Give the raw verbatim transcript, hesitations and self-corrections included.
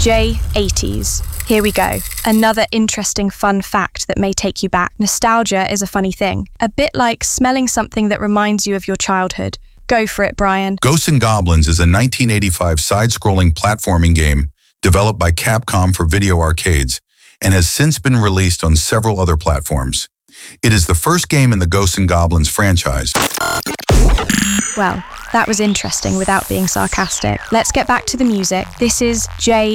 J eighties. Here we go. Another interesting fun fact that may take you back. Nostalgia is a funny thing. A bit like smelling something that reminds you of your childhood. Go for it, Brian. Ghosts and Goblins is a nineteen eighty-five side-scrolling platforming game developed by Capcom for video arcades and has since been released on several other platforms. It is the first game in the Ghosts and Goblins franchise. Well, that was interesting without being sarcastic. Let's get back to the music. This is J